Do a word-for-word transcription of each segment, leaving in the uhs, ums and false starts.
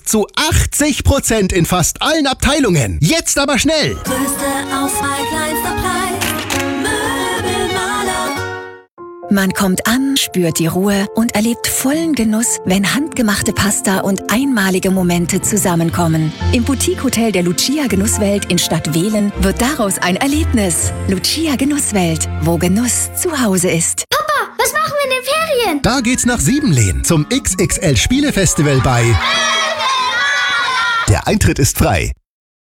zu achtzig Prozent in fast allen Abteilungen. Jetzt aber schnell! Größte Auswahl, kleinster Preis. Möbelmaler. Man kommt an, spürt die Ruhe und erlebt vollen Genuss, wenn handgemachte Pasta und einmalige Momente zusammenkommen. Im Boutique-Hotel der Lucia Genusswelt in Stadt Wehlen wird daraus ein Erlebnis. Lucia Genusswelt, wo Genuss zu Hause ist. Papa, was machen wir in den Ferien? Da geht's nach Siebenlehn zum X X L-Spielefestival bei... Der Eintritt ist frei.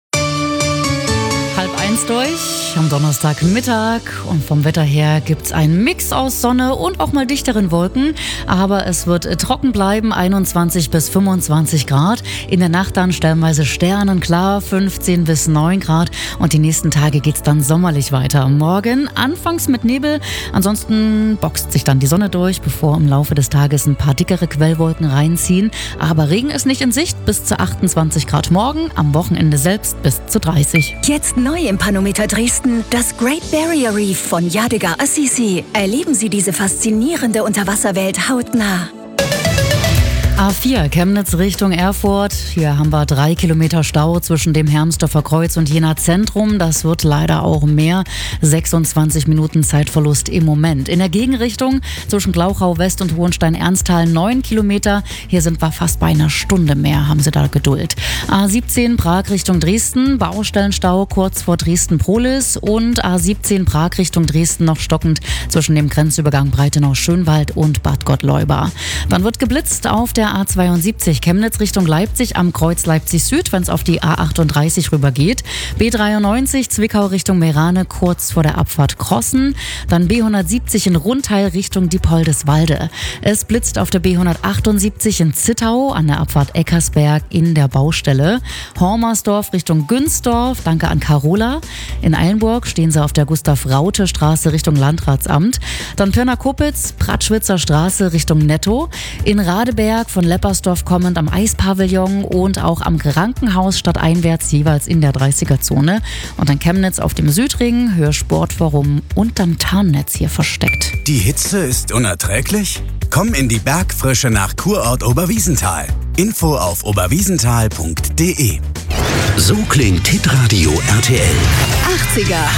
Halb eins durch am Donnerstagmittag und vom Wetter her gibt's einen Mix aus Sonne und auch mal dichteren Wolken, aber es wird trocken bleiben, einundzwanzig bis fünfundzwanzig Grad. In der Nacht dann stellenweise sternenklar, fünfzehn bis neun Grad und die nächsten Tage geht's dann sommerlich weiter. Morgen anfangs mit Nebel, ansonsten boxt sich dann die Sonne durch, bevor im Laufe des Tages ein paar dickere Quellwolken reinziehen, aber Regen ist nicht in Sicht, bis zu achtundzwanzig Grad morgen, am Wochenende selbst bis zu dreißig. Jetzt neu im Panometer Dresden, das Great Barrier Reef von Yadigar Assisi. Erleben Sie diese faszinierende Unterwasserwelt hautnah. A vier, Chemnitz Richtung Erfurt. Hier haben wir drei Kilometer Stau zwischen dem Hermsdorfer Kreuz und Jena Zentrum. Das wird leider auch mehr. sechsundzwanzig Minuten Zeitverlust im Moment. In der Gegenrichtung zwischen Glauchau West und Hohenstein-Ernsthal neun Kilometer. Hier sind wir fast bei einer Stunde mehr. Haben Sie da Geduld. A siebzehn, Prag Richtung Dresden. Baustellenstau kurz vor Dresden-Prohlis. Und A siebzehn, Prag Richtung Dresden noch stockend zwischen dem Grenzübergang Breitenau-Schönwald und Bad Gottleuba. Dann wird geblitzt auf der A zweiundsiebzig Chemnitz Richtung Leipzig am Kreuz Leipzig Süd, wenn es auf die A achtunddreißig rüber geht. B dreiundneunzig Zwickau Richtung Meerane kurz vor der Abfahrt Crossen. Dann B hundertsiebzig in Rundheil Richtung Diepoldeswalde. Es blitzt auf der B hundertachtundsiebzig in Zittau an der Abfahrt Eckersberg in der Baustelle. Hormersdorf Richtung Günzdorf, danke an Carola. In Eilenburg stehen sie auf der Gustav-Raute-Straße Richtung Landratsamt. Dann Pirna-Kopitz, Pratschwitzer Straße Richtung Netto. In Radeberg von Leppersdorf kommend am Eispavillon und auch am Krankenhaus stadteinwärts jeweils in der dreißiger-Zone. Und dann Chemnitz auf dem Südring, Hörsportforum unterm Tarnnetz hier versteckt. Die Hitze ist unerträglich? Komm in die Bergfrische nach Kurort Oberwiesenthal. Info auf oberwiesenthal punkt de. So klingt Hitradio R T L. achtziger